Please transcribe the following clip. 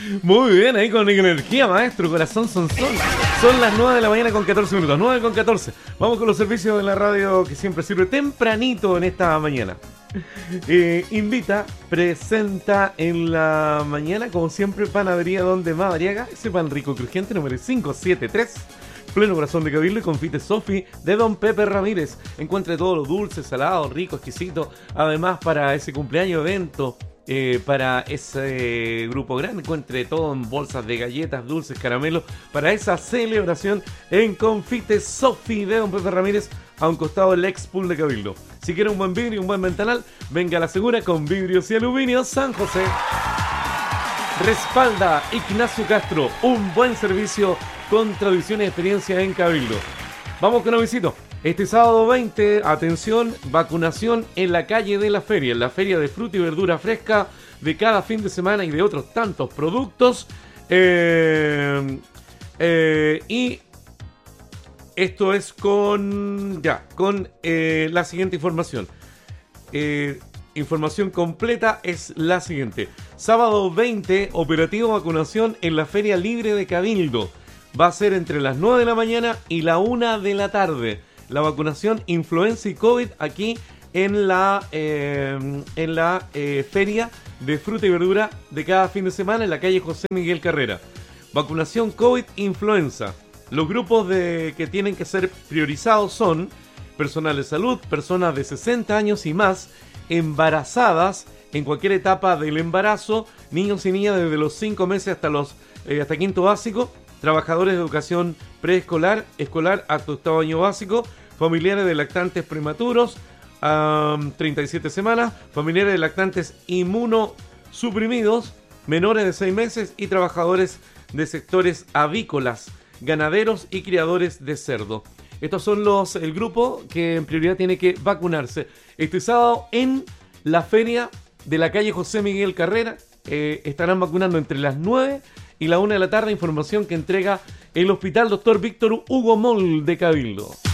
Muy bien, ahí con energía, maestro, corazón son. Son las 9 de la mañana con 14 minutos, 9 con 14. Vamos con los servicios de la radio que siempre sirve tempranito en esta mañana. Invita, presenta en la mañana, como siempre, Panadería Donde Madariaga, ese pan rico crujiente número 573. Pleno corazón de Cabildo y confite Sofi de Don Pepe Ramírez. Encuentre todo lo dulce, salado, rico, exquisito. Además, para ese cumpleaños evento, para ese grupo grande, encuentre todo en bolsas de galletas, dulces, caramelos. Para esa celebración en confite Sofi de Don Pepe Ramírez, a un costado del ex pool de Cabildo. Si quiere un buen vidrio y un buen ventanal, venga a la segura con Vidrios y Aluminio San José. Respalda Ignacio Castro, un buen servicio con tradición y experiencia en Cabildo. Vamos con avisito. Este sábado 20, atención, vacunación en la calle de la feria, en la feria de fruta y verdura fresca de cada fin de semana y de otros tantos productos. Y esto es con la siguiente información. Información completa es la siguiente. Sábado 20, operativo vacunación en la Feria Libre de Cabildo. Va a ser entre las 9 de la mañana y la 1 de la tarde. La vacunación influenza y COVID aquí en la Feria de Fruta y Verdura de cada fin de semana en la calle José Miguel Carrera. Vacunación COVID-influenza. Los grupos que tienen que ser priorizados son personal de salud, personas de 60 años y más, embarazadas en cualquier etapa del embarazo, niños y niñas desde los 5 meses hasta quinto básico, trabajadores de educación preescolar, escolar hasta octavo año básico, familiares de lactantes prematuros, 37 semanas, familiares de lactantes inmunosuprimidos, menores de 6 meses y trabajadores de sectores avícolas, ganaderos y criadores de cerdo. Estos son el grupo que en prioridad tiene que vacunarse. Este sábado en la feria de la calle José Miguel Carrera estarán vacunando entre las 9 y la 1 de la tarde. Información que entrega el Hospital Dr. Víctor Hugo Moll de Cabildo.